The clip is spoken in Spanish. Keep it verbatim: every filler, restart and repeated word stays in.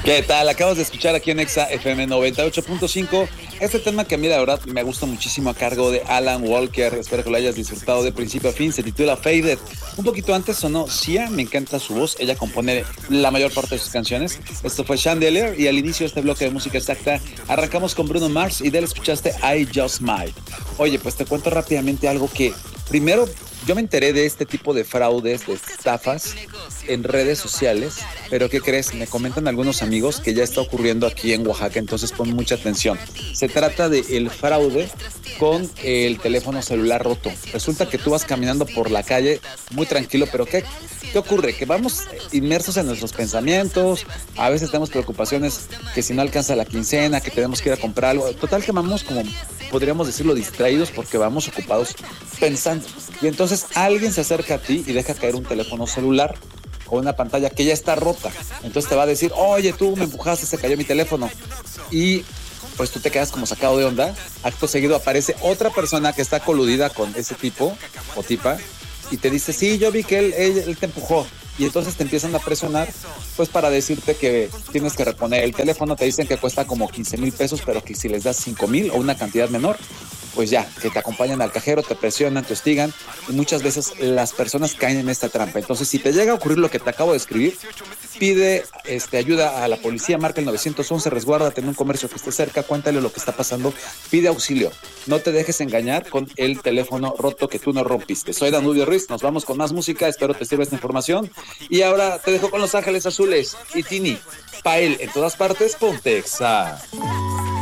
¿Qué tal? Acabas de escuchar aquí en Exa F M noventa y ocho punto cinco este tema que a mí la verdad me gusta muchísimo, a cargo de Alan Walker. Espero que lo hayas disfrutado de principio a fin. Se titula Faded. Un poquito antes sonó Sia, me encanta su voz. Ella compone la mayor parte de sus canciones. Esto fue Chandelier y al inicio de este bloque de música exacta arrancamos con Bruno Mars y de él escuchaste I Just Might. Oye, pues te cuento rápidamente algo que primero yo me enteré de este tipo de fraudes, de estafas en redes sociales, pero ¿qué crees? Me comentan algunos amigos que ya está ocurriendo aquí en Oaxaca, entonces pon mucha atención. Se trata de el fraude con el teléfono celular roto. Resulta que tú vas caminando por la calle muy tranquilo, pero ¿qué, qué ocurre? Que vamos inmersos en nuestros pensamientos, a veces tenemos preocupaciones que si no alcanza la quincena, que tenemos que ir a comprar algo. Total que vamos como, podríamos decirlo, distraídos porque vamos ocupados pensando. Y entonces alguien se acerca a ti y deja caer un teléfono celular con una pantalla que ya está rota. Entonces te va a decir, oye, tú me empujaste, se cayó mi teléfono. Y pues tú te quedas como sacado de onda. Acto seguido aparece otra persona que está coludida con ese tipo o tipa y te dice, sí, yo vi que él, él, él te empujó. Y entonces te empiezan a presionar, pues para decirte que tienes que reponer el teléfono. Te dicen que cuesta como quince mil pesos, pero que si les das cinco mil o una cantidad menor, pues ya, que te acompañan al cajero, te presionan, te hostigan, y muchas veces las personas caen en esta trampa. Entonces, si te llega a ocurrir lo que te acabo de escribir, pide este, ayuda a la policía, marca el nueve once, resguárdate en un comercio que esté cerca, cuéntale lo que está pasando, pide auxilio. No te dejes engañar con el teléfono roto que tú no rompiste. Soy Danubio Ruiz, nos vamos con más música, espero te sirva esta información. Y ahora te dejo con Los Ángeles Azules y Tini, pa' él, en todas partes, ponte Exa.